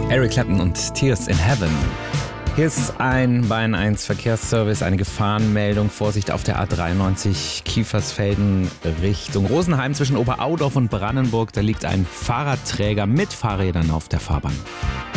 Eric Clapton und Tears in Heaven. Hier ist ein Bayern 1 Verkehrsservice, eine Gefahrenmeldung. Vorsicht auf der A93 Kiefersfelden Richtung Rosenheim zwischen Oberaudorf und Brandenburg. Da liegt ein Fahrradträger mit Fahrrädern auf der Fahrbahn.